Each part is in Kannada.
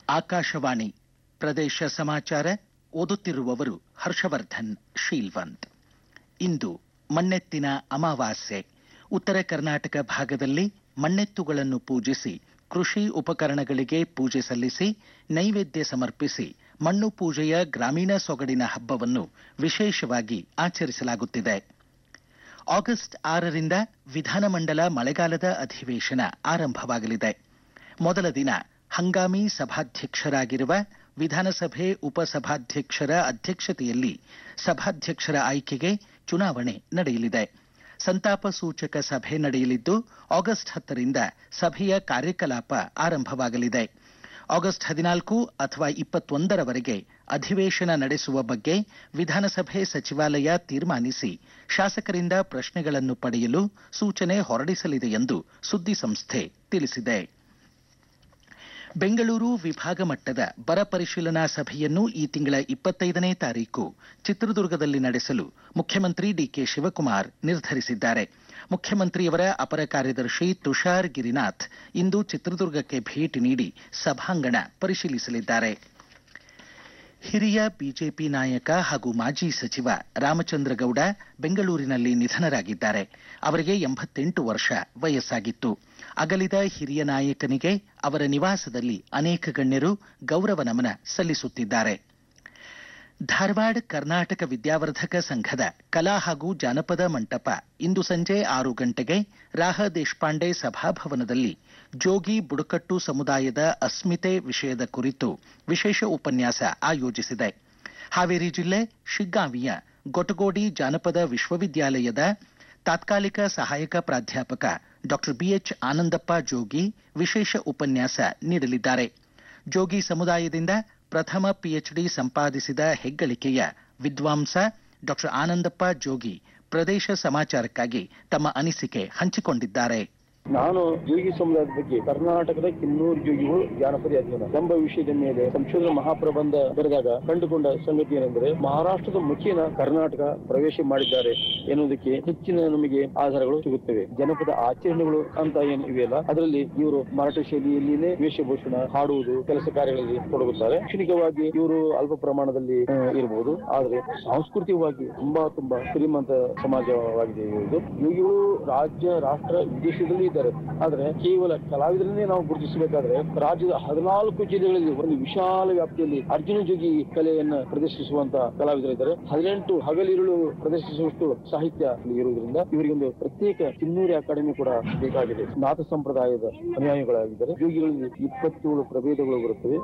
ಆಕಾಶವಾಣಿ ಪ್ರದೇಶ ಸಮಾಚಾರ ಓದುತ್ತಿರುವವರು ಹರ್ಷವರ್ಧನ್ ಶೀಲ್ವಂತ್. ಇಂದು ಮಣ್ಣೆತ್ತಿನ ಅಮಾವಾಸ್ಯೆ. ಉತ್ತರ ಕರ್ನಾಟಕ ಭಾಗದಲ್ಲಿ ಮಣ್ಣೆತ್ತುಗಳನ್ನು ಪೂಜಿಸಿ ಕೃಷಿ ಉಪಕರಣಗಳಿಗೆ ಪೂಜೆ ಸಲ್ಲಿಸಿ ನೈವೇದ್ಯ ಸಮರ್ಪಿಸಿ ಮಣ್ಣು ಪೂಜೆಯ ಗ್ರಾಮೀಣ ಸೊಗಡಿನ ಹಬ್ಬವನ್ನು ವಿಶೇಷವಾಗಿ ಆಚರಿಸಲಾಗುತ್ತಿದೆ. ಆಗಸ್ಟ್ 6ರಿಂದ ವಿಧಾನಮಂಡಲ ಮಳೆಗಾಲದ ಅಧಿವೇಶನ ಆರಂಭವಾಗಲಿದೆ. ಮೊದಲ ದಿನ ಹಂಗಾಮಿ ಸಭಾಧ್ಯಕ್ಷರಾಗಿರುವ ವಿಧಾನಸಭೆ ಉಪಸಭಾಧ್ಯಕ್ಷರ ಅಧ್ಯಕ್ಷತೆಯಲ್ಲಿ ಸಭಾಧ್ಯಕ್ಷರ ಆಯ್ಕೆಗೆ ಚುನಾವಣೆ ನಡೆಯಲಿದೆ. ಸಂತಾಪ ಸೂಚಕ ಸಭೆ ನಡೆಯಲಿದ್ದು ಆಗಸ್ಟ್ 10ರಿಂದ ಸಭೆಯ ಕಾರ್ಯಕಲಾಪ ಆರಂಭವಾಗಲಿದೆ. ಆಗಸ್ಟ್ 14 ಅಥವಾ 21ರವರೆಗೆ ಅಧಿವೇಶನ ನಡೆಸುವ ಬಗ್ಗೆ ವಿಧಾನಸಭೆ ಸಚಿವಾಲಯ ತೀರ್ಮಾನಿಸಿ ಶಾಸಕರಿಂದ ಪ್ರಶ್ನೆಗಳನ್ನು ಪಡೆಯಲು ಸೂಚನೆ ಹೊರಡಿಸಲಿದೆ ಎಂದು ಸುದ್ದಿಸಂಸ್ಥೆ ತಿಳಿಸಿದೆ. ಬೆಂಗಳೂರು ವಿಭಾಗ ಮಟ್ಟದ ಬರ ಪರಿಶೀಲನಾ ಸಭೆಯನ್ನು ಈ ತಿಂಗಳ 25ನೇ ತಾರೀಕು ಚಿತ್ರದುರ್ಗದಲ್ಲಿ ನಡೆಸಲು ಮುಖ್ಯಮಂತ್ರಿ ಡಿಕೆ ಶಿವಕುಮಾರ್ ನಿರ್ಧರಿಸಿದ್ದಾರೆ. ಮುಖ್ಯಮಂತ್ರಿಯವರ ಅಪರ ಕಾರ್ಯದರ್ಶಿ ತುಷಾರ್ ಗಿರಿನಾಥ್ ಇಂದು ಚಿತ್ರದುರ್ಗಕ್ಕೆ ಭೇಟಿ ನೀಡಿ ಸಭಾಂಗಣ ಪರಿಶೀಲಿಸಲಿದ್ದಾರೆ. ಹಿರಿಯ ಬಿಜೆಪಿ ನಾಯಕ ಹಾಗೂ ಮಾಜಿ ಸಚಿವ ರಾಮಚಂದ್ರಗೌಡ ಬೆಂಗಳೂರಿನಲ್ಲಿ ನಿಧನರಾಗಿದ್ದಾರೆ. ಅವರಿಗೆ 88 ವರ್ಷ ವಯಸ್ಸಾಗಿತ್ತು. ಅಗಲಿದ ಹಿರಿಯ ನಾಯಕನಿಗೆ ಅವರ ನಿವಾಸದಲ್ಲಿ ಅನೇಕ ಗಣ್ಯರು ಗೌರವ ನಮನ ಸಲ್ಲಿಸುತ್ತಿದ್ದಾರೆ. ಧಾರವಾಡ ಕರ್ನಾಟಕ ವಿದ್ಯಾವರ್ಧಕ ಸಂಘದ ಕಲಾ ಹಾಗೂ ಜಾನಪದ ಮಂಟಪ ಇಂದು ಸಂಜೆ 6 ಗಂಟೆಗೆ ರಾಹ ದೇಶಪಾಂಡೆ ಸಭಾಭವನದಲ್ಲಿ ಜೋಗಿ ಬುಡಕಟ್ಟು ಸಮುದಾಯದ ಅಸ್ಮಿತೆ ವಿಷಯದ ಕುರಿತು ವಿಶೇಷ ಉಪನ್ಯಾಸ ಆಯೋಜಿಸಿದೆ. ಹಾವೇರಿ ಜಿಲ್ಲೆ ಶಿಗ್ಗಾಂವಿಯ ಗೊಟಗೋಡಿ ಜಾನಪದ ವಿಶ್ವವಿದ್ಯಾಲಯದ ತಾತ್ಕಾಲಿಕ ಸಹಾಯಕ ಪ್ರಾಧ್ಯಾಪಕ ಡಾ ಬಿಎಚ್ ಆನಂದಪ್ಪ ಜೋಗಿ ವಿಶೇಷ ಉಪನ್ಯಾಸ ನೀಡಲಿದ್ದಾರೆ. ಜೋಗಿ ಸಮುದಾಯದಿಂದ ಪ್ರಥಮ ಪಿಎಚ್ಡಿ ಸಂಪಾದಿಸಿದ ಹೆಗ್ಗಳಿಕೆಯ ವಿದ್ವಾಂಸ ಡಾ ಆನಂದಪ್ಪ ಜೋಗಿ ಪ್ರದೇಶ ಸಮಾಚಾರಕ್ಕಾಗಿ ತಮ್ಮ ಅನಿಸಿಕೆ ಹಂಚಿಕೊಂಡಿದ್ದಾರೆ. ನಾನು ಜೋಗಿ ಸಮುದಾಯದ ಬಗ್ಗೆ ಕರ್ನಾಟಕದ ಕಿನ್ನೂರು ಜೋಗಿಗಳು ಜಾನಪದ ಅಧ್ಯಯನ ಎಂಬ ವಿಷಯದ ಮೇಲೆ ಸಂಶೋಧನಾ ಮಹಾಪ್ರಬಂಧ ಬರೆದಾಗ ಕಂಡುಕೊಂಡ ಸಂಗತಿ ಏನೆಂದರೆ ಮಹಾರಾಷ್ಟ್ರದ ಮುಖೇನ ಕರ್ನಾಟಕ ಪ್ರವೇಶ ಮಾಡಿದ್ದಾರೆ ಎನ್ನುವುದಕ್ಕೆ ಹೆಚ್ಚಿನ ನಮಗೆ ಆಧಾರಗಳು ಸಿಗುತ್ತವೆ. ಜನಪದ ಆಚರಣೆಗಳು ಅಂತ ಏನು ಇವೆಯಲ್ಲ ಅದರಲ್ಲಿ ಇವರು ಮರಾಠ ಶೈಲಿಯಲ್ಲಿನೇ ವೇಷಭೂಷಣ ಹಾಡುವುದು ಕೆಲಸ ಕಾರ್ಯಗಳಲ್ಲಿ ತೊಡಗುತ್ತಾರೆ. ಶೈಕ್ಷಣಿಕವಾಗಿ ಇವರು ಅಲ್ಪ ಪ್ರಮಾಣದಲ್ಲಿ ಇರಬಹುದು, ಆದರೆ ಸಾಂಸ್ಕೃತಿಕವಾಗಿ ತುಂಬಾ ಶ್ರೀಮಂತ ಸಮಾಜವಾಗಿದೆ ಇರುವುದು. ಯೋಗಿಗಳು ರಾಜ್ಯ ರಾಷ್ಟ್ರ ವಿದೇಶದಲ್ಲಿ ಆದರೆ ಕೇವಲ ಕಲಾವಿದರನ್ನೇ ನಾವು ಗುರುತಿಸಬೇಕಾದ್ರೆ ರಾಜ್ಯದ 14 ಜಿಲ್ಲೆಗಳಲ್ಲಿ ಒಂದು ವಿಶಾಲ ವ್ಯಾಪ್ತಿಯಲ್ಲಿ ಅರ್ಜುನ ಜೋಗಿ ಕಲೆಯನ್ನ ಪ್ರದರ್ಶಿಸುವಂತ ಕಲಾವಿದರಿದ್ದಾರೆ. 18 ಹಗಲಿರುಳು ಪ್ರದರ್ಶಿಸುವಷ್ಟು ಸಾಹಿತ್ಯ ಇರುವುದರಿಂದ ಇವರಿಗೊಂದು ಪ್ರತ್ಯೇಕ ಕಿನ್ನೂರಿ ಅಕಾಡೆಮಿ ಕೂಡ ಬೇಕಾಗಿದೆ. ನಾಥ ಸಂಪ್ರದಾಯದ ಅನುಯಾಯಿಗಳಾಗಿದ್ದಾರೆ. ಜೋಗಿಗಳಲ್ಲಿ 27 ಪ್ರಭೇದಗಳು ಬರುತ್ತವೆ.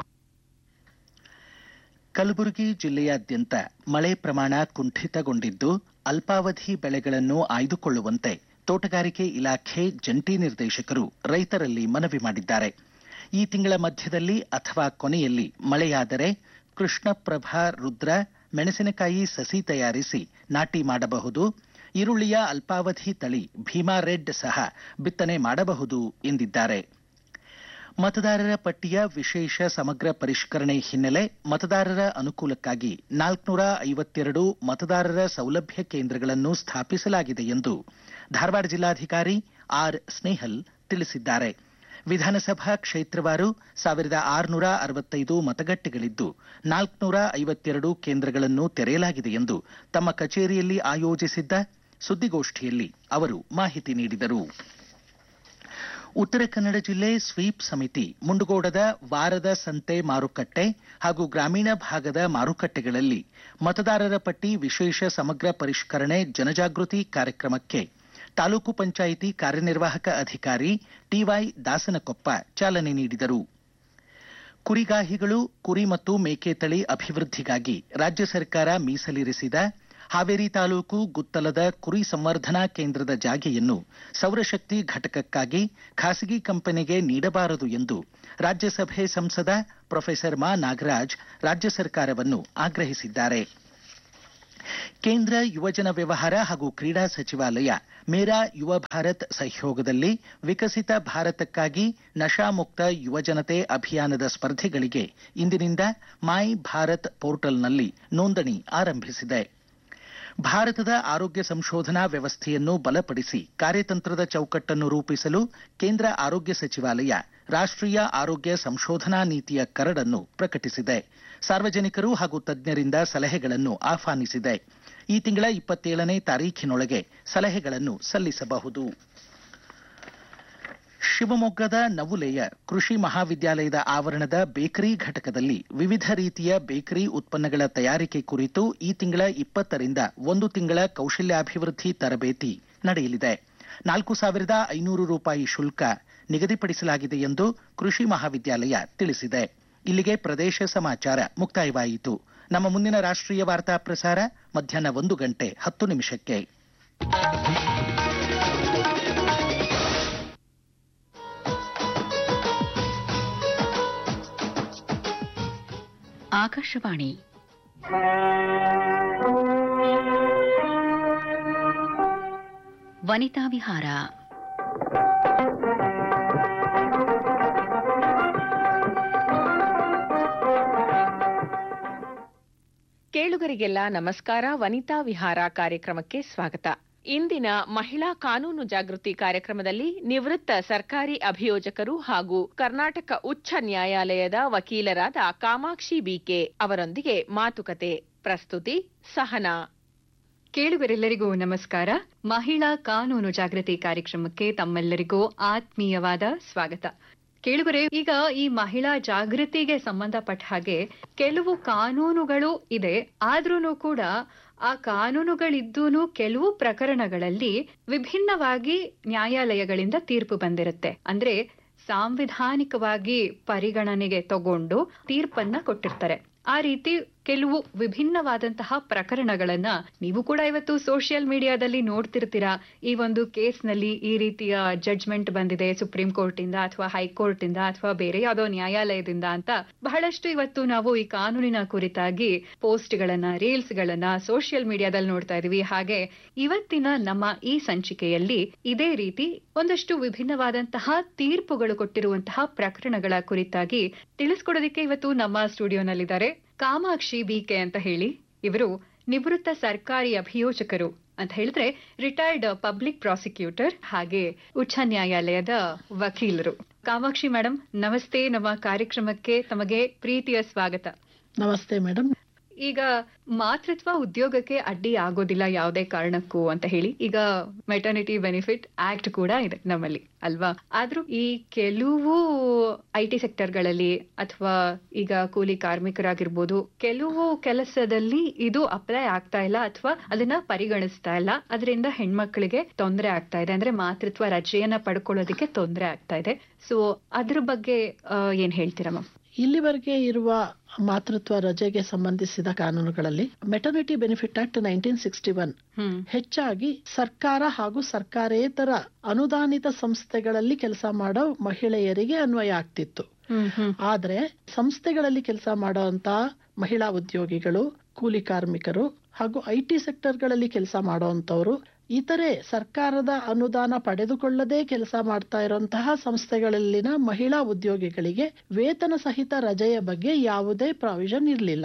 ಕಲಬುರಗಿ ಜಿಲ್ಲೆಯಾದ್ಯಂತ ಮಳೆ ಪ್ರಮಾಣ ಕುಂಠಿತಗೊಂಡಿದ್ದು ಅಲ್ಪಾವಧಿ ಬೆಳೆಗಳನ್ನು ಆಯ್ದುಕೊಳ್ಳುವಂತೆ ತೋಟಗಾರಿಕೆ ಇಲಾಖೆ ಜಂಟಿ ನಿರ್ದೇಶಕರು ರೈತರಲ್ಲಿ ಮನವಿ ಮಾಡಿದ್ದಾರೆ. ಈ ತಿಂಗಳ ಮಧ್ಯದಲ್ಲಿ ಅಥವಾ ಕೊನೆಯಲ್ಲಿ ಮಳೆಯಾದರೆ ಕೃಷ್ಣಪ್ರಭಾ ರುದ್ರ ಮೆಣಸಿನಕಾಯಿ ಸಸಿ ತಯಾರಿಸಿ ನಾಟಿ ಮಾಡಬಹುದು. ಈರುಳ್ಳಿಯ ಅಲ್ಪಾವಧಿ ತಳಿ ಭೀಮಾ ರೆಡ್ ಸಹ ಬಿತ್ತನೆ ಮಾಡಬಹುದು ಎಂದಿದ್ದಾರೆ. ಮತದಾರರ ಪಟ್ಟಿಯ ವಿಶೇಷ ಸಮಗ್ರ ಪರಿಷ್ಕರಣೆ ಹಿನ್ನೆಲೆ ಮತದಾರರ ಅನುಕೂಲಕ್ಕಾಗಿ 452 ಮತದಾರರ ಸೌಲಭ್ಯ ಕೇಂದ್ರಗಳನ್ನು ಸ್ಥಾಪಿಸಲಾಗಿದೆ ಎಂದು ಧಾರವಾಡ ಜಿಲ್ಲಾಧಿಕಾರಿ ಆರ್ ಸ್ನೇಹಲ್ ತಿಳಿಸಿದ್ದಾರೆ. ವಿಧಾನಸಭಾ ಕ್ಷೇತ್ರವಾರು 1665 ಮತಗಟ್ಟೆಗಳಿದ್ದು 452 ಕೇಂದ್ರಗಳನ್ನು ತೆರೆಯಲಾಗಿದೆ ಎಂದು ತಮ್ಮ ಕಚೇರಿಯಲ್ಲಿ ಆಯೋಜಿಸಿದ್ದ ಸುದ್ದಿಗೋಷ್ಠಿಯಲ್ಲಿ ಅವರು ಮಾಹಿತಿ ನೀಡಿದರು. ಉತ್ತರ ಕನ್ನಡ ಜಿಲ್ಲೆ ಸ್ವೀಪ್ ಸಮಿತಿ ಮುಂಡಗೋಡದ ವಾರದ ಸಂತೆ ಮಾರುಕಟ್ಟೆ ಹಾಗೂ ಗ್ರಾಮೀಣ ಭಾಗದ ಮಾರುಕಟ್ಟೆಗಳಲ್ಲಿ ಮತದಾರರ ಪಟ್ಟಿ ವಿಶೇಷ ಸಮಗ್ರ ಪರಿಷ್ಕರಣೆ ಜನಜಾಗೃತಿ ಕಾರ್ಯಕ್ರಮಕ್ಕೆ ತಾಲೂಕು ಪಂಚಾಯಿತಿ ಕಾರ್ಯನಿರ್ವಾಹಕ ಅಧಿಕಾರಿ ಟಿವೈ ದಾಸನಕೊಪ್ಪ ಚಾಲನೆ ನೀಡಿದರು. ಕುರಿಗಾಹಿಗಳು ಕುರಿ ಮತ್ತು ಮೇಕೆ ತಳಿ ಅಭಿವೃದ್ಧಿಗಾಗಿ ರಾಜ್ಯ ಸರ್ಕಾರ ಮೀಸಲಿರಿಸಿದ ಹಾವೇರಿ ತಾಲೂಕು ಗುತ್ತಲದ ಕುರಿ ಸಂವರ್ಧನಾ ಕೇಂದ್ರದ ಜಾಗೆಯನ್ನು ಸೌರಶಕ್ತಿ ಘಟಕಕ್ಕಾಗಿ ಖಾಸಗಿ ಕಂಪನಿಗೆ ನೀಡಬಾರದು ಎಂದು ರಾಜ್ಯಸಭೆ ಸಂಸದ ಪ್ರೊಫೆಸರ್ ಮಾ ನಾಗರಾಜ್ ರಾಜ್ಯ ಸರ್ಕಾರವನ್ನು ಆಗ್ರಹಿಸಿದ್ದಾರೆ. ಕೇಂದ್ರ ಯುವಜನ ವ್ಯವಹಾರ ಹಾಗೂ ಕ್ರೀಡಾ ಸಚಿವಾಲಯ ಮೇರಾ ಯುವ ಭಾರತ್ ಸಹಯೋಗದಲ್ಲಿ ವಿಕಸಿತ ಭಾರತಕ್ಕಾಗಿ ನಶಾಮುಕ್ತ ಯುವಜನತೆ ಅಭಿಯಾನದ ಸ್ಪರ್ಧೆಗಳಿಗೆ ಇಂದಿನಿಂದ ಮೈ ಭಾರತ್ ಪೋರ್ಟಲ್ನಲ್ಲಿ ನೋಂದಣಿ ಆರಂಭಿಸಿದೆ. ಭಾರತದ ಆರೋಗ್ಯ ಸಂಶೋಧನಾ ವ್ಯವಸ್ಥೆಯನ್ನು ಬಲಪಡಿಸಿ ಕಾರ್ಯತಂತ್ರದ ಚೌಕಟ್ಟನ್ನು ರೂಪಿಸಲು ಕೇಂದ್ರ ಆರೋಗ್ಯ ಸಚಿವಾಲಯ ರಾಷ್ಟ್ರೀಯ ಆರೋಗ್ಯ ಸಂಶೋಧನಾ ನೀತಿಯ ಕರಡನ್ನು ಪ್ರಕಟಿಸಿದೆ. ಸಾರ್ವಜನಿಕರು ಹಾಗೂ ತಜ್ಞರಿಂದ ಸಲಹೆಗಳನ್ನು ಆಹ್ವಾನಿಸಿದೆ. ಈ ತಿಂಗಳ 27ನೇ ತಾರೀಖಿನೊಳಗೆ ಸಲಹೆಗಳನ್ನು ಸಲ್ಲಿಸಬಹುದು. ಶಿವಮೊಗ್ಗದ ನವುಲೆಯ ಕೃಷಿ ಮಹಾವಿದ್ಯಾಲಯದ ಆವರಣದ ಬೇಕರಿ ಘಟಕದಲ್ಲಿ ವಿವಿಧ ರೀತಿಯ ಬೇಕರಿ ಉತ್ಪನ್ನಗಳ ತಯಾರಿಕೆ ಕುರಿತು ಈ ತಿಂಗಳ 20ರಿಂದ 1 ತಿಂಗಳ ಕೌಶಲ್ಯಾಭಿವೃದ್ಧಿ ತರಬೇತಿ ನಡೆಯಲಿದೆ. 4,500 ರೂಪಾಯಿ ಶುಲ್ಕ ನಿಗದಿಪಡಿಸಲಾಗಿದೆ ಎಂದು ಕೃಷಿ ಮಹಾವಿದ್ಯಾಲಯ ತಿಳಿಸಿದೆ. ಇಲ್ಲಿಗೆ ಪ್ರದೇಶ ಸಮಾಚಾರ ಮುಕ್ತಾಯವಾಯಿತು. ನಮ್ಮ ಮುಂದಿನ ರಾಷ್ಟ್ರೀಯ ವಾರ್ತಾ ಪ್ರಸಾರ ಮಧ್ಯಾಹ್ನ 1:10 ಆಕಾಶವಾಣಿ ವನಿತಾ ವಿಹಾರ. ಕೇಳುಗರಿಗೆಲ್ಲ ನಮಸ್ಕಾರ. ವನಿತಾ ವಿಹಾರ ಕಾರ್ಯಕ್ರಮಕ್ಕೆ ಸ್ವಾಗತ. ಇಂದಿನ ಮಹಿಳಾ ಕಾನೂನು ಜಾಗೃತಿ ಕಾರ್ಯಕ್ರಮದಲ್ಲಿ ನಿವೃತ್ತ ಸರ್ಕಾರಿ ಅಭಿಯೋಜಕರು ಹಾಗೂ ಕರ್ನಾಟಕ ಉಚ್ಚ ನ್ಯಾಯಾಲಯದ ವಕೀಲರಾದ ಕಾಮಾಕ್ಷಿ ಬಿಕೆ ಅವರೊಂದಿಗೆ ಮಾತುಕತೆ. ಪ್ರಸ್ತುತಿ ಸಹನಾ. ಕೇಳುಗರೆಲ್ಲರಿಗೂ ನಮಸ್ಕಾರ. ಮಹಿಳಾ ಕಾನೂನು ಜಾಗೃತಿ ಕಾರ್ಯಕ್ರಮಕ್ಕೆ ತಮ್ಮೆಲ್ಲರಿಗೂ ಆತ್ಮೀಯವಾದ ಸ್ವಾಗತ. ಕೇಳುಗರೆ, ಈಗ ಈ ಮಹಿಳಾ ಜಾಗೃತಿಗೆ ಸಂಬಂಧಪಟ್ಟ ಹಾಗೆ ಕೆಲವು ಕಾನೂನುಗಳು ಇದೆ. ಆದ್ರೂ ಕೂಡ ಆ ಕಾನೂನುಗಳಿದ್ದೂನು ಕೆಲವು ಪ್ರಕರಣಗಳಲ್ಲಿ ವಿಭಿನ್ನವಾಗಿ ನ್ಯಾಯಾಲಯಗಳಿಂದ ತೀರ್ಪು ಬಂದಿರುತ್ತೆ. ಅಂದ್ರೆ ಸಾಂವಿಧಾನಿಕವಾಗಿ ಪರಿಗಣನೆಗೆ ತಗೊಂಡು ತೀರ್ಪನ್ನ ಕೊಟ್ಟಿರ್ತಾರೆ. ಆ ರೀತಿ ಕೆಲವು ವಿಭಿನ್ನವಾದಂತಹ ಪ್ರಕರಣಗಳನ್ನ ನೀವು ಕೂಡ ಇವತ್ತು ಸೋಷಿಯಲ್ ಮೀಡಿಯಾದಲ್ಲಿ ನೋಡ್ತಿರ್ತೀರಾ. ಈ ಒಂದು ಕೇಸ್ನಲ್ಲಿ ಈ ರೀತಿಯ ಜಡ್ಜ್ಮೆಂಟ್ ಬಂದಿದೆ ಸುಪ್ರೀಂ ಕೋರ್ಟ್ ಇಂದ ಅಥವಾ ಹೈಕೋರ್ಟ್ ಇಂದ ಅಥವಾ ಬೇರೆ ಯಾವುದೋ ನ್ಯಾಯಾಲಯದಿಂದ ಅಂತ ಬಹಳಷ್ಟು ಇವತ್ತು ನಾವು ಈ ಕಾನೂನಿನ ಕುರಿತಾಗಿ ಪೋಸ್ಟ್ ಗಳನ್ನ, ರೀಲ್ಸ್ ಗಳನ್ನ ಸೋಷಿಯಲ್ ಮೀಡಿಯಾದಲ್ಲಿ ನೋಡ್ತಾ ಇದೀವಿ. ಹಾಗೆ ಇವತ್ತಿನ ನಮ್ಮ ಈ ಸಂಚಿಕೆಯಲ್ಲಿ ಇದೇ ರೀತಿ ಒಂದಷ್ಟು ವಿಭಿನ್ನವಾದಂತಹ ತೀರ್ಪುಗಳು ಕೊಟ್ಟಿರುವಂತಹ ಪ್ರಕರಣಗಳ ಕುರಿತಾಗಿ ತಿಳಿಸ್ಕೊಡೋದಕ್ಕೆ ಇವತ್ತು ನಮ್ಮ ಸ್ಟುಡಿಯೋನಲ್ಲಿದ್ದಾರೆ ಕಾಮಾಕ್ಷಿ ಬಿಕೆ ಅಂತ ಹೇಳಿ. ಇವರು ನಿವೃತ್ತ ಸರ್ಕಾರಿ ಅಭಿಯೋಜಕರು ಅಂತ ಹೇಳಿದ್ರೆ ರಿಟೈರ್ಡ್ ಪಬ್ಲಿಕ್ ಪ್ರಾಸಿಕ್ಯೂಟರ್ ಹಾಗೆ ಉಚ್ಚ ನ್ಯಾಯಾಲಯದ ವಕೀಲರು. ಕಾಮಾಕ್ಷಿ ಮೇಡಮ್ ನಮಸ್ತೆ. ನಮ್ಮ ಕಾರ್ಯಕ್ರಮಕ್ಕೆ ತಮಗೆ ಪ್ರೀತಿಯ ಸ್ವಾಗತ. ನಮಸ್ತೆ ಮೇಡಮ್. ಈಗ ಮಾತೃತ್ವ ಉದ್ಯೋಗಕ್ಕೆ ಅಡ್ಡಿ ಆಗೋದಿಲ್ಲ ಯಾವುದೇ ಕಾರಣಕ್ಕೂ ಅಂತ ಹೇಳಿ ಈಗ ಮೆಟರ್ನಿಟಿ ಬೆನಿಫಿಟ್ ಆಕ್ಟ್ ಕೂಡ ಇದೆ ನಮ್ಮಲ್ಲಿ ಅಲ್ವಾ? ಆದ್ರೂ ಈ ಕೆಲವು IT ಸೆಕ್ಟರ್ಗಳಲ್ಲಿ ಅಥವಾ ಈಗ ಕೂಲಿ ಕಾರ್ಮಿಕರಾಗಿರ್ಬೋದು, ಕೆಲವು ಕೆಲಸದಲ್ಲಿ ಇದು ಅಪ್ಲೈ ಆಗ್ತಾ ಇಲ್ಲ ಅಥವಾ ಅದನ್ನ ಪರಿಗಣಿಸ್ತಾ ಇಲ್ಲ. ಅದರಿಂದ ಹೆಣ್ಮಕ್ಳಿಗೆ ತೊಂದರೆ ಆಗ್ತಾ ಇದೆ. ಅಂದ್ರೆ ಮಾತೃತ್ವ ರಜೆಯನ್ನ ಪಡ್ಕೊಳ್ಳೋದಕ್ಕೆ ತೊಂದರೆ ಆಗ್ತಾ ಇದೆ. ಸೊ ಅದ್ರ ಬಗ್ಗೆ ಏನ್ ಹೇಳ್ತೀರಾ ಮ್ಯಾಮ್? ಇಲ್ಲಿವರೆಗೆ ಇರುವ ಮಾತೃತ್ವ ರಜೆಗೆ ಸಂಬಂಧಿಸಿದ ಕಾನೂನುಗಳಲ್ಲಿ ಮೆಟರ್ನಿಟಿ ಬೆನಿಫಿಟ್ ಆಕ್ಟ್ 1961 ಹೆಚ್ಚಾಗಿ ಸರ್ಕಾರ ಹಾಗೂ ಸರ್ಕಾರೇತರ ಅನುದಾನಿತ ಸಂಸ್ಥೆಗಳಲ್ಲಿ ಕೆಲಸ ಮಾಡೋ ಮಹಿಳೆಯರಿಗೆ ಅನ್ವಯ ಆಗ್ತಿತ್ತು. ಆದ್ರೆ ಸಂಸ್ಥೆಗಳಲ್ಲಿ ಕೆಲಸ ಮಾಡುವಂತ ಮಹಿಳಾ ಉದ್ಯೋಗಿಗಳು, ಕೂಲಿ ಕಾರ್ಮಿಕರು ಹಾಗೂ IT ಸೆಕ್ಟರ್ಗಳಲ್ಲಿ ಕೆಲಸ ಮಾಡುವಂತವರು, ಇತರೆ ಸರ್ಕಾರದ ಅನುದಾನ ಪಡೆದುಕೊಳ್ಳದೆ ಕೆಲಸ ಮಾಡ್ತಾ ಇರುವಂತಹ ಸಂಸ್ಥೆಗಳಲ್ಲಿನ ಮಹಿಳಾ ಉದ್ಯೋಗಿಗಳಿಗೆ ವೇತನ ಸಹಿತ ರಜೆಯ ಬಗ್ಗೆ ಯಾವುದೇ ಪ್ರಾವಿಷನ್ ಇರಲಿಲ್ಲ.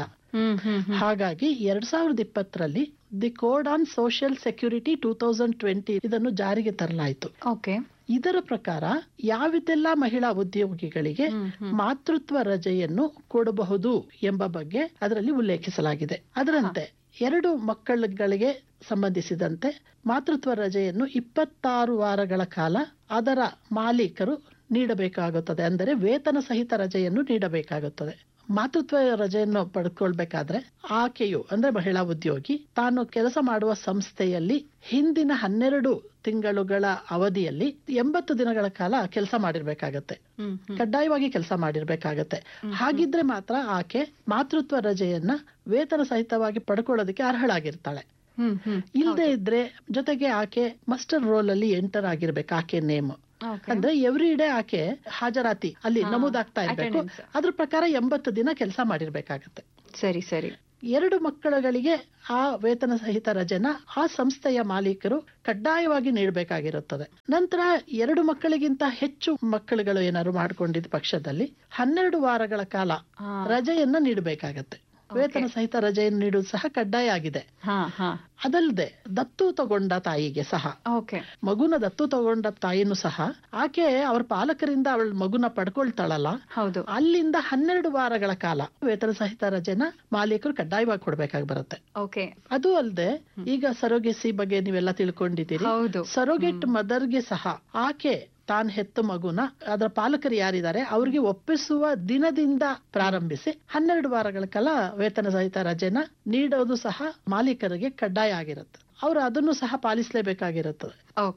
ಹಾಗಾಗಿ 2020ರಲ್ಲಿ the code on social security 2020 ಇದನ್ನು ಜಾರಿಗೆ ತರಲಾಯಿತು. ಇದರ ಪ್ರಕಾರ ಯಾವಿದೆಲ್ಲ ಮಹಿಳಾ ಉದ್ಯೋಗಿಗಳಿಗೆ ಮಾತೃತ್ವ ರಜೆಯನ್ನು ಕೊಡಬಹುದು ಎಂಬ ಬಗ್ಗೆ ಅದರಲ್ಲಿ ಉಲ್ಲೇಖಿಸಲಾಗಿದೆ. ಅದರಂತೆ 2 ಮಕ್ಕಳುಗಳಿಗೆ ಸಂಬಂಧಿಸಿದಂತೆ ಮಾತೃತ್ವ ರಜೆಯನ್ನು 26 ವಾರಗಳ ಕಾಲ ಅದರ ಮಾಲೀಕರು ನೀಡಬೇಕಾಗುತ್ತದೆ. ಅಂದರೆ ವೇತನ ಸಹಿತ ರಜೆಯನ್ನು ನೀಡಬೇಕಾಗುತ್ತದೆ. ಮಾತೃತ್ವ ರಜೆಯನ್ನು ಪಡ್ಕೊಳ್ಬೇಕಾದ್ರೆ ಆಕೆಯು ಅಂದ್ರೆ ಮಹಿಳಾ ಉದ್ಯೋಗಿ ತಾನು ಕೆಲಸ ಮಾಡುವ ಸಂಸ್ಥೆಯಲ್ಲಿ ಹಿಂದಿನ 12 ತಿಂಗಳುಗಳ ಅವಧಿಯಲ್ಲಿ 80 ದಿನಗಳ ಕಾಲ ಕೆಲಸ ಮಾಡಿರ್ಬೇಕಾಗತ್ತೆ. ಕಡ್ಡಾಯವಾಗಿ ಕೆಲಸ ಮಾಡಿರ್ಬೇಕಾಗತ್ತೆ. ಹಾಗಿದ್ರೆ ಮಾತ್ರ ಆಕೆ ಮಾತೃತ್ವ ರಜೆಯನ್ನ ವೇತನ ಸಹಿತವಾಗಿ ಪಡ್ಕೊಳ್ಳೋದಕ್ಕೆ ಅರ್ಹಳಾಗಿರ್ತಾಳೆ. ಇಲ್ಲದೆ ಇದ್ರೆ ಜೊತೆಗೆ ಆಕೆ ಮಸ್ಟರ್ ರೋಲ್ ಅಲ್ಲಿ ಎಂಟರ್ ಆಗಿರ್ಬೇಕು. ಆಕೆ ನೇಮ್ ಅಂದ್ರೆ ಎವ್ರಿ ಡೇ ಆಕೆ ಹಾಜರಾತಿ ಅಲ್ಲಿ ನಮೂದಾಗ್ತಾ ಇರ್ಬೇಕು. ಅದ್ರ ಪ್ರಕಾರ 80 ದಿನ ಕೆಲಸ ಮಾಡಿರ್ಬೇಕಾಗತ್ತೆ. ಸರಿ ಸರಿ. 2 ಮಕ್ಕಳುಗಳಿಗೆ ಆ ವೇತನ ಸಹಿತ ರಜೆನ ಆ ಸಂಸ್ಥೆಯ ಮಾಲೀಕರು ಕಡ್ಡಾಯವಾಗಿ ನೀಡಬೇಕಾಗಿರುತ್ತದೆ. ನಂತರ 2 ಮಕ್ಕಳಿಗಿಂತ ಹೆಚ್ಚು ಮಕ್ಕಳುಗಳು ಏನಾದ್ರು ಮಾಡ್ಕೊಂಡಿದ್ದ ಪಕ್ಷದಲ್ಲಿ 12 ವಾರಗಳ ಕಾಲ ರಜೆಯನ್ನ ನೀಡಬೇಕಾಗತ್ತೆ. ವೇತನ ಸಹಿತ ರಜೆಯನ್ನು ನೀಡುವುದು ಸಹ ಕಡ್ಡಾಯ ಆಗಿದೆ. ಅದಲ್ಲದೆ ದತ್ತು ತಗೊಂಡ ತಾಯಿಗೆ ಸಹ, ಮಗುನ ದತ್ತು ತಗೊಂಡ ತಾಯಿನೂ ಸಹ ಆಕೆ ಅವ್ರ ಪಾಲಕರಿಂದ ಅವಳ ಮಗುನ ಪಡ್ಕೊಳ್ತಾಳಲ್ಲ, ಅಲ್ಲಿಂದ 12 ವಾರಗಳ ಕಾಲ ವೇತನ ಸಹಿತ ರಜೆನ ಮಾಲೀಕರು ಕಡ್ಡಾಯವಾಗಿ ಕೊಡ್ಬೇಕಾಗಿ ಬರುತ್ತೆ. ಅದು ಅಲ್ಲದೆ ಈಗ ಸರೋಗೆಸಿ ಬಗ್ಗೆ ನೀವೆಲ್ಲ ತಿಳ್ಕೊಂಡಿದ್ದೀರಿ. ಸರೋಗೆಟ್ ಮದರ್ಗೆ ಸಹ ಆಕೆ ತಾನ್ ಹೆತ್ತ ಮಗುನ ಅದರ ಪಾಲಕರು ಯಾರಿದ್ದಾರೆ ಅವ್ರಿಗೆ ಒಪ್ಪಿಸುವ ದಿನದಿಂದ ಪ್ರಾರಂಭಿಸಿ 12 ವಾರಗಳ ಕಾಲ ವೇತನ ಸಹಿತ ರಜೆನ ನೀಡೋದು ಸಹ ಮಾಲೀಕರಿಗೆ ಕಡ್ಡಾಯ ಆಗಿರುತ್ತೆ. ಅವರು ಅದನ್ನು ಸಹ ಪಾಲಿಸಲೇಬೇಕಾಗಿರುತ್ತದೆ.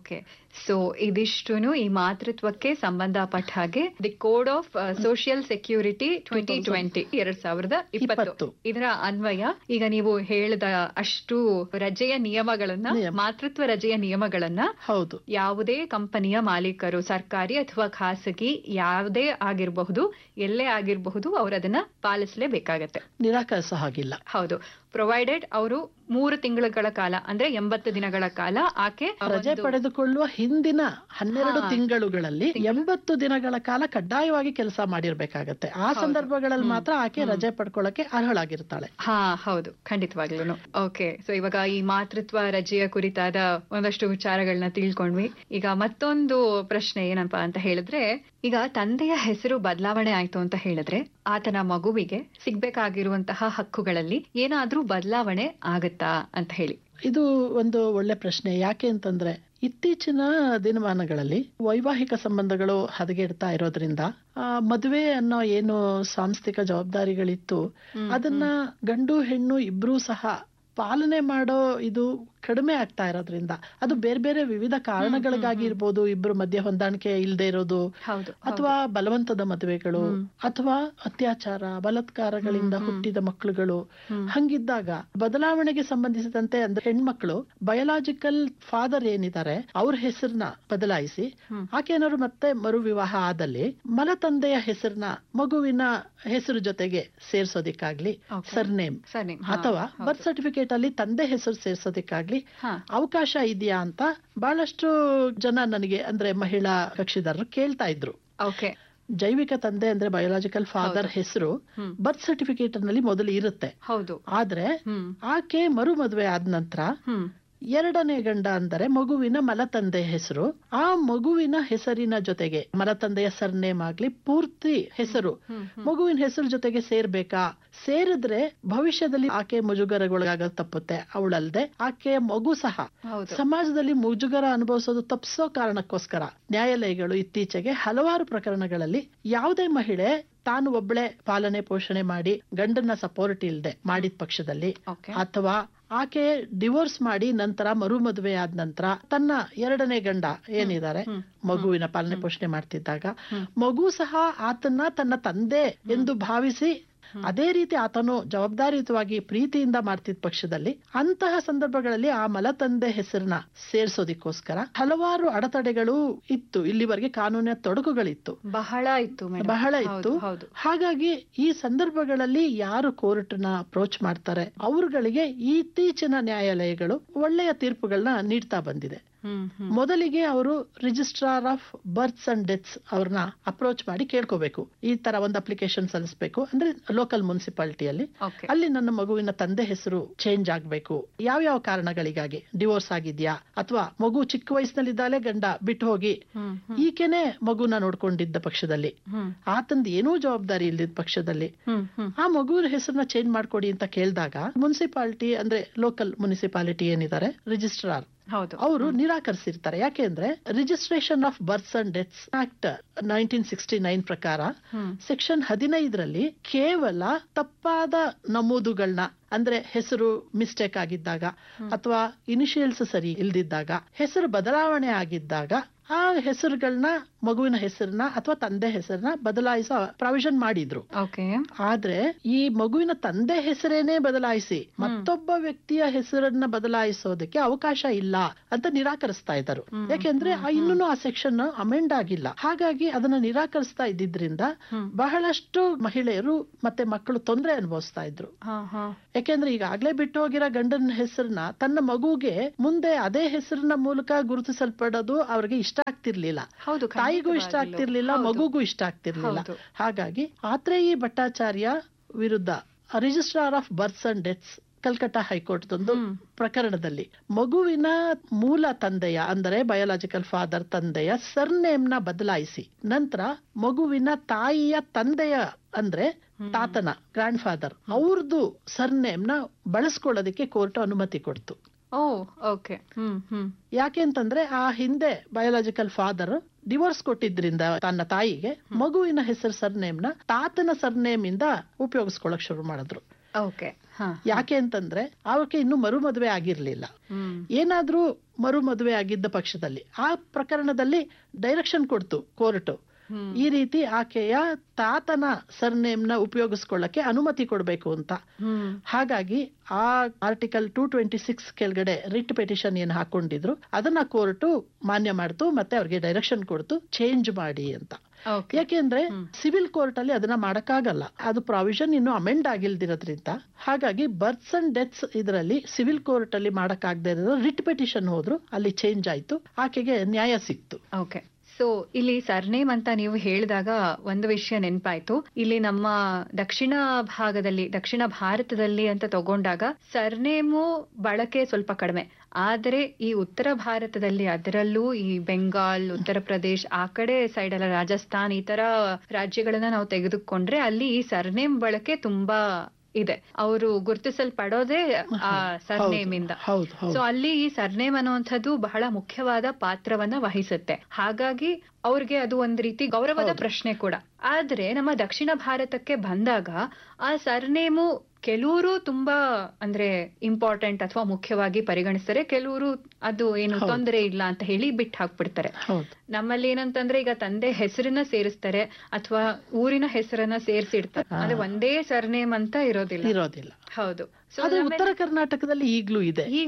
ಸೊ ಇದಿಷ್ಟುನು ಈ ಮಾತೃತ್ವಕ್ಕೆ ಸಂಬಂಧಪಟ್ಟ ಹಾಗೆ the code of social security 2020 2020 ಇದರ ಅನ್ವಯ ಈಗ ನೀವು ಹೇಳಿದ ಅಷ್ಟು ರಜೆಯ ನಿಯಮಗಳನ್ನ, ಮಾತೃತ್ವ ರಜೆಯ ನಿಯಮಗಳನ್ನ ಯಾವುದೇ ಕಂಪನಿಯ ಮಾಲೀಕರು, ಸರ್ಕಾರಿ ಅಥವಾ ಖಾಸಗಿ ಯಾವುದೇ ಆಗಿರಬಹುದು, ಎಲ್ಲೇ ಆಗಿರಬಹುದು, ಅವರು ಅದನ್ನ ಪಾಲಿಸಲೇಬೇಕಾಗತ್ತೆ, ನಿರಾಕರಿಸೋ ಹಾಗಿಲ್ಲ. ಹೌದು, ಪ್ರೊವೈಡೆಡ್ ಅವರು 3 ತಿಂಗಳ ಕಾಲ ಅಂದ್ರೆ 80 ದಿನಗಳ ಕಾಲ ಆಕೆ ರಜೆ ಪಡೆದುಕೊಳ್ಳುವ ಹಿಂದಿನ 12 ತಿಂಗಳುಗಳಲ್ಲಿ 80 ದಿನಗಳ ಕಾಲ ಕಡ್ಡಾಯವಾಗಿ ಕೆಲಸ ಮಾಡಿರ್ಬೇಕಾಗತ್ತೆ. ಆ ಸಂದರ್ಭಗಳಲ್ಲಿ ಮಾತ್ರ ಆಕೆ ರಜೆ ಪಡ್ಕೊಳ್ಳಕ್ಕೆ ಅರ್ಹಳಾಗಿರ್ತಾಳೆ. ಹೌದು, ಖಂಡಿತವಾಗ್ಲೂ. ಸೊ ಇವಾಗ ಈ ಮಾತೃತ್ವ ರಜೆಯ ಕುರಿತಾದ ಒಂದಷ್ಟು ವಿಚಾರಗಳನ್ನ ತಿಳ್ಕೊಂಡ್ವಿ. ಈಗ ಮತ್ತೊಂದು ಪ್ರಶ್ನೆ ಏನಪ್ಪಾ ಅಂತ ಹೇಳಿದ್ರೆ, ಈಗ ತಂದೆಯ ಹೆಸರು ಬದಲಾವಣೆ ಆಯ್ತು ಅಂತ ಹೇಳಿದ್ರೆ ಆತನ ಮಗುವಿಗೆ ಸಿಗ್ಬೇಕಾಗಿರುವಂತಹ ಹಕ್ಕುಗಳಲ್ಲಿ ಏನಾದ್ರೂ ಬದಲಾವಣೆ ಆಗತ್ತಾ ಅಂತ ಹೇಳಿ. ಇದು ಒಂದು ಒಳ್ಳೆ ಪ್ರಶ್ನೆ. ಯಾಕೆ ಅಂತಂದ್ರೆ ಇತ್ತೀಚಿನ ದಿನಮಾನಗಳಲ್ಲಿ ವೈವಾಹಿಕ ಸಂಬಂಧಗಳು ಹದಗೆಡ್ತಾ ಇರೋದ್ರಿಂದ ಮದುವೆ ಅನ್ನೋ ಏನು ಸಾಂಸ್ಥಿಕ ಜವಾಬ್ದಾರಿಗಳಿತ್ತು ಅದನ್ನ ಗಂಡು ಹೆಣ್ಣು ಇಬ್ರು ಸಹ ಪಾಲನೆ ಮಾಡೋ ಇದು ಕಡಿಮೆ ಆಗ್ತಾ ಇರೋದ್ರಿಂದ, ಅದು ಬೇರೆ ಬೇರೆ ವಿವಿಧ ಕಾರಣಗಳಿಗಾಗಿ ಇರ್ಬೋದು. ಇಬ್ರು ಮಧ್ಯೆ ಹೊಂದಾಣಿಕೆ ಇಲ್ಲದೆ ಇರೋದು, ಅಥವಾ ಬಲವಂತದ ಮದುವೆಗಳು, ಅಥವಾ ಅತ್ಯಾಚಾರ ಬಲಾತ್ಕಾರಗಳಿಂದ ಹುಟ್ಟಿದ ಮಕ್ಕಳುಗಳು. ಹಂಗಿದ್ದಾಗ ಬದಲಾವಣೆಗೆ ಸಂಬಂಧಿಸಿದಂತೆ ಅಂದ್ರೆ ಹೆಣ್ಮಕ್ಳು ಬಯೋಲಾಜಿಕಲ್ ಫಾದರ್ ಏನಿದ್ದಾರೆ ಅವ್ರ ಹೆಸರನ್ನ ಬದಲಾಯಿಸಿ ಆಕೆ ಏನಾದ್ರು ಮತ್ತೆ ಮರು ವಿವಾಹ ಆದಲ್ಲಿ ಮಲತಂದೆಯ ಹೆಸರನ್ನ ಮಗುವಿನ ಹೆಸರು ಜೊತೆಗೆ ಸೇರ್ಸೋದಿಕ್ಕಾಗ್ಲಿ, ಸರ್ನೇಮ್ ಅಥವಾ ಬರ್ತ್ ಸರ್ಟಿಫಿಕೇಟ್ ಅಲ್ಲಿ ತಂದೆ ಹೆಸರು ಸೇರ್ಸೋದಿಕ್ಕಾಗ್ಲಿ ಅವಕಾಶ ಇದೆಯಾ ಅಂತ ಬಹಳಷ್ಟು ಜನ ನನಗೆ ಅಂದ್ರೆ ಮಹಿಳಾ ಕಕ್ಷಿದಾರರು ಕೇಳ್ತಾ ಇದ್ರು. ಜೈವಿಕ ತಂದೆ ಅಂದ್ರೆ ಬಯೋಲಾಜಿಕಲ್ ಫಾದರ್ ಹೆಸರು ಬರ್ತ್ ಸರ್ಟಿಫಿಕೇಟ್ ನಲ್ಲಿ ಮೊದಲು ಇರುತ್ತೆ. ಆದ್ರೆ ಆಕೆ ಮರು ಮದುವೆ ಆದ ನಂತರ ಎರಡನೇ ಗಂಡ ಅಂದರೆ ಮಗುವಿನ ಮಲತಂದೆ ಹೆಸರು, ಆ ಮಗುವಿನ ಹೆಸರಿನ ಜೊತೆಗೆ ಮಲತಂದೆಯ ಸರ್ನೇಮ್ ಆಗ್ಲಿ ಪೂರ್ತಿ ಹೆಸರು ಮಗುವಿನ ಹೆಸರು ಜೊತೆಗೆ ಸೇರ್ಬೇಕಾ? ಸೇರಿದ್ರೆ ಭವಿಷ್ಯದಲ್ಲಿ ಆಕೆ ಮುಜುಗರಗೊಳಗಾಗ ತಪ್ಪುತ್ತೆ. ಅವಳಲ್ದೆ ಆಕೆಯ ಮಗು ಸಹ ಸಮಾಜದಲ್ಲಿ ಮುಜುಗರ ಅನುಭವಿಸೋದು ತಪ್ಪಿಸೋ ಕಾರಣಕ್ಕೋಸ್ಕರ ನ್ಯಾಯಾಲಯಗಳು ಇತ್ತೀಚೆಗೆ ಹಲವಾರು ಪ್ರಕರಣಗಳಲ್ಲಿ ಯಾವುದೇ ಮಹಿಳೆ ತಾನು ಒಬ್ಬಳೆ ಪಾಲನೆ ಪೋಷಣೆ ಮಾಡಿ ಗಂಡನ ಸಪೋರ್ಟ್ ಇಲ್ಲದೆ ಮಾಡಿದ ಪಕ್ಷದಲ್ಲಿ, ಅಥವಾ ಆಕೆ ಡಿವೋರ್ಸ್ ಮಾಡಿ ನಂತರ ಮರು ಮದುವೆ ಆದ ನಂತರ ತನ್ನ ಎರಡನೇ ಗಂಡ ಏನಿದ್ದಾರೆ ಮಗುವಿನ ಪಾಲನೆ ಪೋಷಣೆ ಮಾಡ್ತಿದ್ದಾಗ ಮಗು ಸಹ ಆತನ್ನ ತನ್ನ ತಂದೆ ಎಂದು ಭಾವಿಸಿ ಅದೇ ರೀತಿ ಆತನು ಜವಾಬ್ದಾರಿಯುತವಾಗಿ ಪ್ರೀತಿಯಿಂದ ಮಾಡ್ತಿದ್ದ ಪಕ್ಷದಲ್ಲಿ ಅಂತಹ ಸಂದರ್ಭಗಳಲ್ಲಿ ಆ ಮಲತಂದೆ ಹೆಸರನ್ನ ಸೇರ್ಸೋದಿಕ್ಕೋಸ್ಕರ ಹಲವಾರು ಅಡೆತಡೆಗಳು ಇತ್ತು. ಇಲ್ಲಿವರೆಗೆ ಕಾನೂನಿನ ತೊಡಕುಗಳಿತ್ತು, ಬಹಳ ಇತ್ತು. ಹಾಗಾಗಿ ಈ ಸಂದರ್ಭಗಳಲ್ಲಿ ಯಾರು ಕೋರ್ಟ್ನ ಅಪ್ರೋಚ್ ಮಾಡ್ತಾರೆ ಅವರುಗಳಿಗೆ ಇತ್ತೀಚಿನ ನ್ಯಾಯಾಲಯಗಳು ಒಳ್ಳೆಯ ತೀರ್ಪುಗಳನ್ನ ನೀಡ್ತಾ ಬಂದಿದೆ. ಮೊದಲಿಗೆ ಅವರು registrar of berths and deaths ಅವ್ರನ್ನ ಅಪ್ರೋಚ್ ಮಾಡಿ ಕೇಳ್ಕೋಬೇಕು. ಈ ತರ ಒಂದು ಅಪ್ಲಿಕೇಶನ್ ಸಲ್ಲಿಸಬೇಕು ಅಂದ್ರೆ ಲೋಕಲ್ ಮುನ್ಸಿಪಾಲಿಟಿಯಲ್ಲಿ, ಅಲ್ಲಿ ನನ್ನ ಮಗುವಿನ ತಂದೆ ಹೆಸರು ಚೇಂಜ್ ಆಗ್ಬೇಕು, ಯಾವ್ಯಾವ ಕಾರಣಗಳಿಗಾಗಿ, ಡಿವೋರ್ಸ್ ಆಗಿದ್ಯಾ ಅಥವಾ ಮಗು ಚಿಕ್ಕ ವಯಸ್ಸಿನಲ್ಲಿದ್ದಾಲೆ ಗಂಡ ಬಿಟ್ಟು ಹೋಗಿ ಈಕೆನೆ ಮಗುನ ನೋಡ್ಕೊಂಡಿದ್ದ ಪಕ್ಷದಲ್ಲಿ, ಆತಂದ್ ಏನೂ ಜವಾಬ್ದಾರಿ ಇಲ್ದಿದ್ದ ಪಕ್ಷದಲ್ಲಿ ಆ ಮಗುವಿನ ಹೆಸರನ್ನ ಚೇಂಜ್ ಮಾಡ್ಕೊಡಿ ಅಂತ ಕೇಳಿದಾಗ ಮುನ್ಸಿಪಾಲಿಟಿ ಅಂದ್ರೆ ಲೋಕಲ್ ಮುನ್ಸಿಪಾಲಿಟಿ ಏನಿದ್ದಾರೆ ರಿಜಿಸ್ಟ್ರಾರ್ ಅವರು ನಿರಾಕರಿಸಿರ್ತಾರೆ. ಯಾಕೆಂದ್ರೆ registration of berths and deaths act 1969 ಪ್ರಕಾರ ಸೆಕ್ಷನ್ 15ರಲ್ಲಿ ಕೇವಲ ತಪ್ಪಾದ ನಮೂದುಗಳನ್ನ ಅಂದ್ರೆ ಹೆಸರು ಮಿಸ್ಟೇಕ್ ಆಗಿದ್ದಾಗ ಅಥವಾ ಇನಿಷಿಯಲ್ಸ್ ಸರಿ ಇಲ್ದಿದ್ದಾಗ, ಹೆಸರು ಬದಲಾವಣೆ ಆಗಿದ್ದಾಗ ಆ ಹೆಸರುಗಳನ್ನ ಮಗುವಿನ ಹೆಸರನ್ನ ಅಥವಾ ತಂದೆ ಹೆಸರನ್ನ ಬದಲಾಯಿಸೋ ಪ್ರಾವಿಷನ್ ಮಾಡಿದ್ರು. ಆದ್ರೆ ಈ ಮಗುವಿನ ತಂದೆ ಹೆಸರೇನೆ ಬದಲಾಯಿಸಿ ಮತ್ತೊಬ್ಬ ವ್ಯಕ್ತಿಯ ಹೆಸರನ್ನ ಬದಲಾಯಿಸೋದಕ್ಕೆ ಅವಕಾಶ ಇಲ್ಲ ಅಂತ ನಿರಾಕರಿಸ್ತಾ ಇದ್ದರು. ಯಾಕೆಂದ್ರೆ ಇನ್ನೂ ಆ ಸೆಕ್ಷನ್ ಅಮೆಂಡ್ ಆಗಿಲ್ಲ. ಹಾಗಾಗಿ ಅದನ್ನ ನಿರಾಕರಿಸ್ತಾ ಇದ್ದಿದ್ರಿಂದ ಬಹಳಷ್ಟು ಮಹಿಳೆಯರು ಮತ್ತೆ ಮಕ್ಕಳು ತೊಂದರೆ ಅನುಭವಿಸ್ತಾ ಇದ್ರು. ಯಾಕೆಂದ್ರೆ ಈಗಾಗ್ಲೇ ಬಿಟ್ಟು ಹೋಗಿರೋ ಗಂಡನ ಹೆಸರನ್ನ ತನ್ನ ಮಗುಗೆ ಮುಂದೆ ಅದೇ ಹೆಸರಿನ ಮೂಲಕ ಗುರುತಿಸಲ್ಪಡೋದು ಅವ್ರಿಗೆ ಇಷ್ಟ ಆಗ್ತಿರ್ಲಿಲ್ಲ, ತಾಯಿಗೂ ಇಷ್ಟ ಆಗ್ತಿರ್ಲಿಲ್ಲ, ಮಗುಗೂ ಇಷ್ಟ ಆಗ್ತಿರ್ಲಿಲ್ಲ. ಹಾಗಾಗಿ ಆತ್ರೇಯಿ ಭಟ್ಟಾಚಾರ್ಯ ವಿರುದ್ಧ registrar of berths and deaths Calcutta ಹೈಕೋರ್ಟ್ದೊಂದು ಪ್ರಕರಣದಲ್ಲಿ ಮಗುವಿನ ಮೂಲ ತಂದೆಯ ಅಂದರೆ ಬಯೋಲಾಜಿಕಲ್ ಫಾದರ್ ತಂದೆಯ ಸರ್ನೇಮ್ ನ ಬದಲಾಯಿಸಿ ನಂತರ ಮಗುವಿನ ತಾಯಿಯ ತಂದೆಯ ಅಂದ್ರೆ ತಾತನ ಗ್ರ್ಯಾಂಡ್ ಫಾದರ್ ಅವ್ರದ್ದು ಸರ್ನೇಮ್ ನ ಬಳಸ್ಕೊಳ್ಳೋದಕ್ಕೆ ಕೋರ್ಟ್ ಅನುಮತಿ ಕೊಡ್ತು. ಯಾಕೆ ಅಂತಂದ್ರೆ ಆ ಹಿಂದೆ ಬಯೋಲಾಜಿಕಲ್ ಫಾದರ್ ಡಿವೋರ್ಸ್ ಕೊಟ್ಟಿದ್ರಿಂದ ತನ್ನ ತಾಯಿಗೆ ಮಗುವಿನ ಹೆಸರು ಸರ್ನೇಮ್ ನ ತಾತನ ಸರ್ನೇಮ್ ಇಂದ ಉಪಯೋಗಿಸ್ಕೊಳಕ್ ಶುರು ಮಾಡಿದ್ರು. ಯಾಕೆ ಅಂತಂದ್ರೆ ಅವಕ್ಕೆ ಇನ್ನು ಮರು ಮದುವೆ ಆಗಿರ್ಲಿಲ್ಲ. ಏನಾದ್ರೂ ಮರು ಮದುವೆ ಆಗಿದ್ದ ಪಕ್ಷದಲ್ಲಿ ಆ ಪ್ರಕರಣದಲ್ಲಿ ಡೈರೆಕ್ಷನ್ ಕೊಡ್ತು ಕೋರ್ಟ್, ಈ ರೀತಿ ಆಕೆಯ ತಾತನ ಸರ್ನೇಮ್ ನ ಉಪಯೋಗಿಸ್ಕೊಳ್ಳಕ್ಕೆ ಅನುಮತಿ ಕೊಡ್ಬೇಕು ಅಂತ. ಹಾಗಾಗಿ ಆ ಆರ್ಟಿಕಲ್ 226 ಕೆಳಗಡೆ ರಿಟ್ ಪೆಟಿಷನ್ ಏನ್ ಹಾಕೊಂಡಿದ್ರು ಅದನ್ನ ಕೋರ್ಟ್ ಮಾನ್ಯ ಮಾಡ್ತು, ಮತ್ತೆ ಅವ್ರಿಗೆ ಡೈರೆಕ್ಷನ್ ಕೊಡ್ತು ಚೇಂಜ್ ಮಾಡಿ ಅಂತ. ಯಾಕೆಂದ್ರೆ ಸಿವಿಲ್ ಕೋರ್ಟ್ ಅಲ್ಲಿ ಅದನ್ನ ಮಾಡಕ್ಕಾಗಲ್ಲ, ಅದು ಪ್ರಾವಿಷನ್ ಇನ್ನು ಅಮೆಂಡ್ ಆಗಿಲ್ದಿರೋದ್ರಿಂದ. ಹಾಗಾಗಿ ಬರ್ತ್ಸ್ ಅಂಡ್ ಡೆತ್ಸ್ ಇದರಲ್ಲಿ ಸಿವಿಲ್ ಕೋರ್ಟ್ ಅಲ್ಲಿ ಮಾಡಕ್ಕಾಗದೇ ಇರೋದು ರಿಟ್ ಪೆಟಿಷನ್ ಹೋದ್ರು, ಅಲ್ಲಿ ಚೇಂಜ್ ಆಯ್ತು, ಆಕೆಗೆ ನ್ಯಾಯ ಸಿಕ್ತು. ಸೊ ಇಲ್ಲಿ ಸರ್ನೇಮ್ ಅಂತ ನೀವು ಹೇಳಿದಾಗ ಒಂದು ವಿಷಯ ನೆನಪಾಯ್ತು. ಇಲ್ಲಿ ನಮ್ಮ ದಕ್ಷಿಣ ಭಾರತದಲ್ಲಿ ಅಂತ ತಗೊಂಡಾಗ ಸರ್ನೇಮು ಬಳಕೆ ಸ್ವಲ್ಪ ಕಡಿಮೆ. ಆದರೆ ಈ ಉತ್ತರ ಭಾರತದಲ್ಲಿ, ಅದರಲ್ಲೂ ಈ ಬೆಂಗಾಲ್, ಉತ್ತರ ಪ್ರದೇಶ್ ಆ ಕಡೆ ಸೈಡ್ ಎಲ್ಲ, ರಾಜಸ್ಥಾನ್ ಈ ತರ ರಾಜ್ಯಗಳನ್ನ ನಾವು ತೆಗೆದುಕೊಂಡ್ರೆ ಅಲ್ಲಿ ಈ ಸರ್ನೇಮ್ ಬಳಕೆ ತುಂಬಾ ಇದೆ. ಅವರು ಗುರುತಿಸಲ್ಪಡೋದೇ ಆ ಸರ್ನೇಮ್ ಇಂದ. ಸೊ ಅಲ್ಲಿ ಈ ಸರ್ನೇಮ್ ಅನ್ನುವಂಥದ್ದು ಬಹಳ ಮುಖ್ಯವಾದ ಪಾತ್ರವನ್ನ ವಹಿಸುತ್ತೆ. ಹಾಗಾಗಿ ಅವ್ರಿಗೆ ಅದು ಒಂದ್ ರೀತಿ ಗೌರವದ ಪ್ರಶ್ನೆ ಕೂಡ. ಆದ್ರೆ ನಮ್ಮ ದಕ್ಷಿಣ ಭಾರತಕ್ಕೆ ಬಂದಾಗ ಆ ಸರ್ನೇಮು ಕೆಲವರು ತುಂಬಾ ಅಂದ್ರೆ ಇಂಪಾರ್ಟೆಂಟ್ ಅಥವಾ ಮುಖ್ಯವಾಗಿ ಪರಿಗಣಿಸ್ತಾರೆ, ಕೆಲವರು ಅದು ಏನು ತೊಂದರೆ ಇಲ್ಲ ಅಂತ ಹೇಳಿ ಬಿಟ್ಟು ಹಾಕ್ಬಿಡ್ತಾರೆ. ನಮ್ಮಲ್ಲಿ ಏನಂತಂದ್ರೆ ಈಗ ತಂದೆ ಹೆಸರನ್ನ ಸೇರಿಸ್ತಾರೆ ಅಥವಾ ಊರಿನ ಹೆಸರನ್ನ ಸೇರಿಸಿಡ್ತಾರೆ, ಅಂದ್ರೆ ಒಂದೇ ಸರ್ನೇಮ್ ಅಂತ ಇರೋದಿಲ್ಲ. ಹೌದು. ಉತ್ತರ ಕರ್ನಾಟಕದಲ್ಲಿ ಈಗ್ಲೂ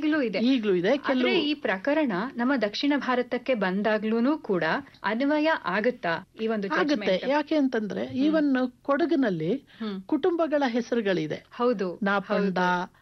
ಇದೆ. ಆದ್ರೆ ಈ ಪ್ರಕರಣ ನಮ್ಮ ದಕ್ಷಿಣ ಭಾರತಕ್ಕೆ ಬಂದಾಗ್ಲೂ ಕೂಡ ಅನ್ವಯ ಆಗುತ್ತಾ ಈ ಒಂದು ಆಗುತ್ತೆ? ಯಾಕೆ ಅಂತಂದ್ರೆ ಈವನ್ ಕೊಡಗಿನಲ್ಲಿ ಕುಟುಂಬಗಳ ಹೆಸರುಗಳಿದೆ. ಹೌದು, ನಾಪಂಡ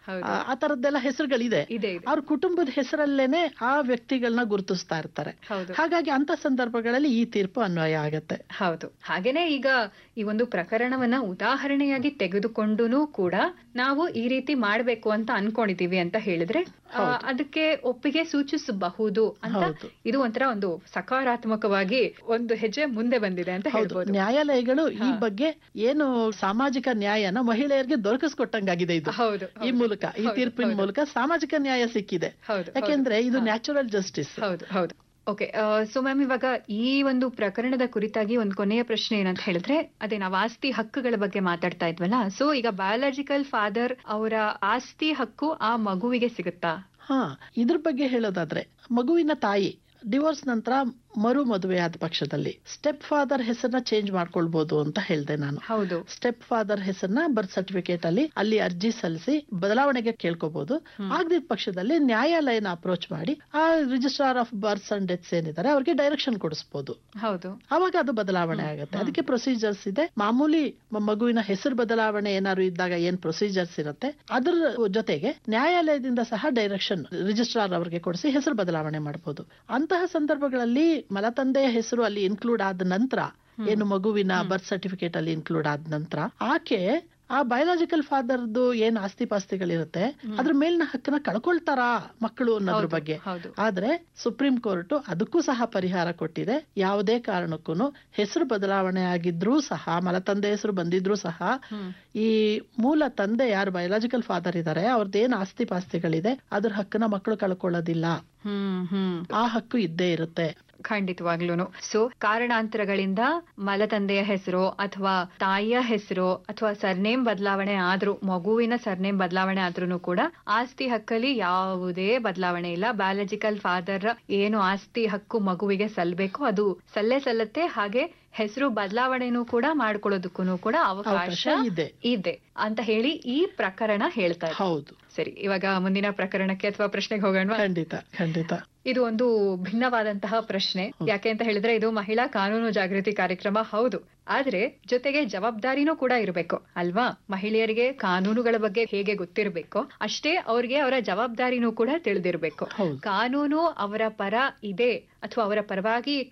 ಆ ತರದ್ದೆಲ್ಲ ಹೆಸರುಗಳಿದೆ. ಅವ್ರ ಕುಟುಂಬದ ಹೆಸರಲ್ಲೇನೆ ಆ ವ್ಯಕ್ತಿಗಳನ್ನ ಗುರುತಿಸ್ತಾ ಇರ್ತಾರೆ. ಹಾಗಾಗಿ ಅಂತ ಸಂದರ್ಭಗಳಲ್ಲಿ ಈ ತೀರ್ಪು ಅನ್ವಯ ಆಗತ್ತೆ. ಹೌದು. ಹಾಗೇನೆ ಈಗ ಈ ಒಂದು ಪ್ರಕರಣವನ್ನ ಉದಾಹರಣೆಯಾಗಿ ತೆಗೆದುಕೊಂಡೂ ಕೂಡ ನಾವು ಈ ರೀತಿ ಮಾಡ್ಬೇಕು ಅಂತ ಅನ್ಕೊಂಡಿದೀವಿ ಅಂತ ಹೇಳಿದ್ರೆ ಅದಕ್ಕೆ ಒಪ್ಪಿಗೆ ಸೂಚಿಸಬಹುದು ಅಂತ ಇದು ಒಂಥರ ಒಂದು ಸಕಾರಾತ್ಮಕವಾಗಿ ಒಂದು ಹೆಜ್ಜೆ ಮುಂದೆ ಬಂದಿದೆ ಅಂತ ಹೇಳ್ಬೋದು. ನ್ಯಾಯಾಲಯಗಳು ಈ ಬಗ್ಗೆ ಏನು ಸಾಮಾಜಿಕ ನ್ಯಾಯನ ಮಹಿಳೆಯರಿಗೆ ದೊರಕಿಸ್ಕೊಟ್ಟಂಗಾಗಿದೆ. ಇದು ಈ ಮೂಲಕ, ಈ ತೀರ್ಪಿನ ಮೂಲಕ ಸಾಮಾಜಿಕ ನ್ಯಾಯ ಸಿಕ್ಕಿದೆ. ಯಾಕೆಂದ್ರೆ ಇದು ನ್ಯಾಚುರಲ್ ಜಸ್ಟಿಸ್. ಹೌದು. ಓಕೆ. ಸೊ ಮ್ಯಾಮ್, ಇವಾಗ ಈ ಒಂದು ಪ್ರಕರಣದ ಕುರಿತಾಗಿ ಒಂದು ಕೊನೆಯ ಪ್ರಶ್ನೆ ಏನಂತ ಹೇಳಿದ್ರೆ, ಅದೇ ನಾವು ಆಸ್ತಿ ಹಕ್ಕುಗಳ ಬಗ್ಗೆ ಮಾತಾಡ್ತಾ ಇದ್ವಲ್ಲ. ಸೊ ಈಗ ಬಯಾಲಜಿಕಲ್ ಫಾದರ್ ಅವರ ಆಸ್ತಿ ಹಕ್ಕು ಆ ಮಗುವಿಗೆ ಸಿಗುತ್ತಾ? ಇದ್ರ ಬಗ್ಗೆ ಹೇಳೋದಾದ್ರೆ, ಮಗುವಿನ ತಾಯಿ ಡಿವೋರ್ಸ್ ನಂತರ ಮರು ಮದುವೆ ಆದ ಪಕ್ಷದಲ್ಲಿ ಸ್ಟೆಪ್ ಫಾದರ್ ಹೆಸರನ್ನ ಚೇಂಜ್ ಮಾಡ್ಕೊಳ್ಬಹುದು ಅಂತ ಹೇಳ್ದೆ ನಾನು. ಹೌದು. ಸ್ಟೆಪ್ ಫಾದರ್ ಹೆಸರನ್ನ ಬರ್ತ್ ಸರ್ಟಿಫಿಕೇಟ್ ಅಲ್ಲಿ ಅರ್ಜಿ ಸಲ್ಲಿಸಿ ಬದಲಾವಣೆಗೆ ಕೇಳ್ಕೋಬಹುದು. ಆಗದಿದ್ದ ಪಕ್ಷದಲ್ಲಿ ನ್ಯಾಯಾಲಯನ ಅಪ್ರೋಚ್ ಮಾಡಿ ಆ registrar of berths and deaths ಏನಿದ್ದಾರೆ ಅವ್ರಿಗೆ ಡೈರೆಕ್ಷನ್ ಕೊಡಿಸಬಹುದು. ಹೌದು. ಅವಾಗ ಅದು ಬದಲಾವಣೆ ಆಗುತ್ತೆ. ಅದಕ್ಕೆ ಪ್ರೊಸೀಜರ್ಸ್ ಇದೆ. ಮಾಮೂಲಿ ಮಗುವಿನ ಹೆಸರು ಬದಲಾವಣೆ ಏನಾದ್ರು ಇದ್ದಾಗ ಏನ್ ಪ್ರೊಸೀಜರ್ಸ್ ಇರುತ್ತೆ, ಅದ್ರ ಜೊತೆಗೆ ನ್ಯಾಯಾಲಯದಿಂದ ಸಹ ಡೈರೆಕ್ಷನ್ ರಿಜಿಸ್ಟ್ರಾರ್ ಅವರಿಗೆ ಕೊಡಿಸಿ ಹೆಸರು ಬದಲಾವಣೆ ಮಾಡಬಹುದು. ಅಂತಹ ಸಂದರ್ಭಗಳಲ್ಲಿ ಮಲತಂದೆಯ ಹೆಸರು ಅಲ್ಲಿ ಇನ್ಕ್ಲೂಡ್ ಆದ ನಂತರ, ಏನು ಮಗುವಿನ ಬರ್ತ್ ಸರ್ಟಿಫಿಕೇಟ್ ಅಲ್ಲಿ ಇನ್ಕ್ಲೂಡ್ ಆದ ನಂತರ, ಆಕೆ ಆ ಬಯೋಲಾಜಿಕಲ್ ಫಾದರ್ದು ಏನ್ ಆಸ್ತಿ ಪಾಸ್ತಿಗಳಿರುತ್ತೆ ಅದ್ರ ಮೇಲಿನ ಹಕ್ಕನ್ನ ಕಳ್ಕೊಳ್ತಾರಾ ಮಕ್ಕಳು ಅನ್ನೋದ್ರ ಬಗ್ಗೆ. ಆದ್ರೆ ಸುಪ್ರೀಂ ಕೋರ್ಟ್ ಅದಕ್ಕೂ ಸಹ ಪರಿಹಾರ ಕೊಟ್ಟಿದೆ. ಯಾವುದೇ ಕಾರಣಕ್ಕೂ ಹೆಸರು ಬದಲಾವಣೆ ಆಗಿದ್ರೂ ಸಹ, ಮಲತಂದೆ ಹೆಸರು ಬಂದಿದ್ರೂ ಸಹ, ಈ ಮೂಲ ತಂದೆ ಯಾರು ಬಯೋಲಾಜಿಕಲ್ ಫಾದರ್ ಇದಾರೆ ಅವ್ರದ್ದೇನ್ ಆಸ್ತಿ ಪಾಸ್ತಿಗಳಿದೆ ಅದ್ರ ಹಕ್ಕನ್ನ ಮಕ್ಕಳು ಕಳ್ಕೊಳ್ಳೋದಿಲ್ಲ. ಆ ಹಕ್ಕು ಇದ್ದೇ ಇರುತ್ತೆ. ಖಂಡಿತವಾಗ್ಲೂನು. ಸೊ ಕಾರಣಾಂತರಗಳಿಂದ ಮಲತಂದೆಯ ಹೆಸರು ಅಥವಾ ತಾಯಿಯ ಹೆಸರು ಅಥವಾ ಸರ್ನೇಮ್ ಬದಲಾವಣೆ ಆದ್ರೂ, ಮಗುವಿನ ಸರ್ನೇಮ್ ಬದಲಾವಣೆ ಆದ್ರೂ ಕೂಡ ಆಸ್ತಿ ಹಕ್ಕಲ್ಲಿ ಯಾವುದೇ ಬದಲಾವಣೆ ಇಲ್ಲ. ಬಯಾಲಜಿಕಲ್ ಫಾದರ್ ಏನು ಆಸ್ತಿ ಹಕ್ಕು ಮಗುವಿಗೆ ಸಲ್ಲಬೇಕು ಅದು ಸಲ್ಲತ್ತೆ. ಹಾಗೆ ಹೆಸರು ಬದಲಾವಣೆನೂ ಕೂಡ ಮಾಡ್ಕೊಳ್ಳೋದಕ್ಕೂ ಕೂಡ ಅವಕಾಶ ಇದೆ ಅಂತ ಹೇಳಿ ಈ ಪ್ರಕರಣ ಹೇಳ್ತಾ ಇದೆ. ಹೌದು. ಸರಿ, ಇವಾಗ ಮುಂದಿನ ಪ್ರಕರಣಕ್ಕೆ ಅಥವಾ ಪ್ರಶ್ನೆಗೆ ಹೋಗೋಣ. ಖಂಡಿತ. ಇದು ಒಂದು ಭಿನ್ನವಾದಂತಹ ಪ್ರಶ್ನೆ. ಯಾಕೆ ಅಂತ ಹೇಳಿದ್ರೆ ಇದು ಮಹಿಳಾ ಕಾನೂನು ಜಾಗೃತಿ ಕಾರ್ಯಕ್ರಮ ಹೌದು, ಆದ್ರೆ ಜೊತೆಗೆ ಜವಾಬ್ದಾರಿನೂ ಕೂಡ ಇರಬೇಕು ಅಲ್ವಾ? ಮಹಿಳೆಯರಿಗೆ ಕಾನೂನುಗಳ ಬಗ್ಗೆ ಹೇಗೆ ಗೊತ್ತಿರಬೇಕು ಅಷ್ಟೇ ಅವ್ರಿಗೆ ಅವರ ಜವಾಬ್ದಾರಿನೂ ಕೂಡ ತಿಳಿದಿರ್ಬೇಕು. ಕಾನೂನು ಅವರ ಪರ ಇದೆ ಅಥವಾ ಅವರ ಪರವಾಗಿ